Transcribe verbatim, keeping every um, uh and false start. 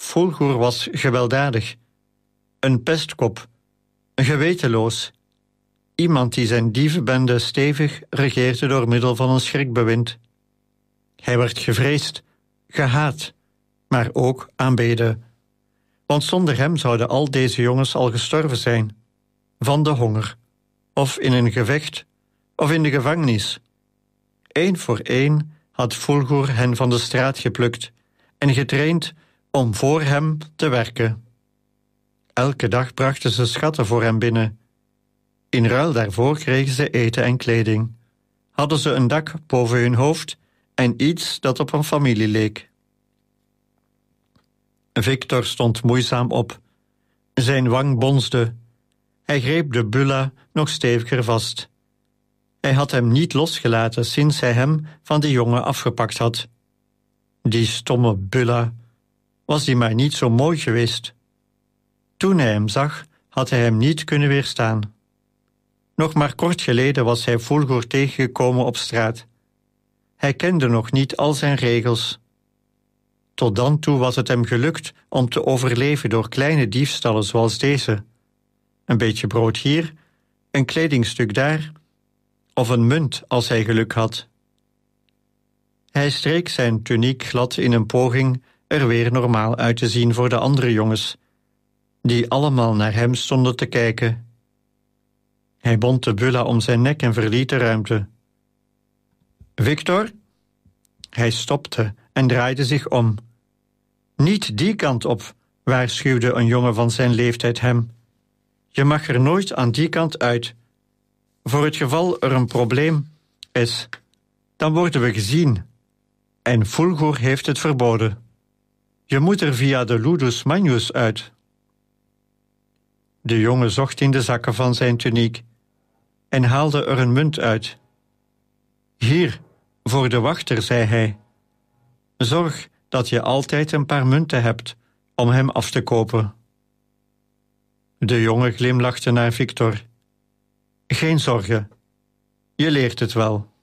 Fulgur was gewelddadig. Een pestkop. Gewetenloos. Iemand die zijn dievenbende stevig regeerde door middel van een schrikbewind. Hij werd gevreesd, gehaat, maar ook aanbeden. Want zonder hem zouden al deze jongens al gestorven zijn. Van de honger. Of in een gevecht. Of in de gevangenis. Eén voor één had Fulgur hen van de straat geplukt en getraind om voor hem te werken. Elke dag brachten ze schatten voor hem binnen. In ruil daarvoor kregen ze eten en kleding. Hadden ze een dak boven hun hoofd en iets dat op een familie leek. Victor stond moeizaam op. Zijn wang bonsde. Hij greep de bulla nog steviger vast. Hij had hem niet losgelaten sinds hij hem van die jongen afgepakt had. Die stomme bulla, was die maar niet zo mooi geweest. Toen hij hem zag, had hij hem niet kunnen weerstaan. Nog maar kort geleden was hij Fulgur tegengekomen op straat. Hij kende nog niet al zijn regels. Tot dan toe was het hem gelukt om te overleven door kleine diefstallen zoals deze. Een beetje brood hier, een kledingstuk daar, of een munt als hij geluk had. Hij streek zijn tuniek glad in een poging er weer normaal uit te zien voor de andere jongens, die allemaal naar hem stonden te kijken. Hij bond de bulla om zijn nek en verliet de ruimte. Victor? Hij stopte en draaide zich om. Niet die kant op, waarschuwde een jongen van zijn leeftijd hem. Je mag er nooit aan die kant uit. Voor het geval er een probleem is, dan worden we gezien. En Fulgur heeft het verboden. Je moet er via de Ludus Magnus uit. De jongen zocht in de zakken van zijn tuniek en haalde er een munt uit. Hier, voor de wachter, zei hij. Zorg dat je altijd een paar munten hebt om hem af te kopen. De jongen glimlachte naar Victor. Geen zorgen, je leert het wel.